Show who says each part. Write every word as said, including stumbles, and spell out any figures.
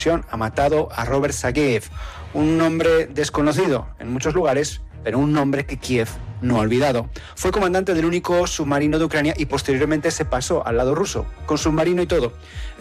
Speaker 1: ha matado a Robert Saguev, un nombre desconocido en muchos lugares, pero un nombre que Kiev no ha olvidado. Fue comandante del único submarino de Ucrania y posteriormente se pasó al lado ruso, con submarino y todo.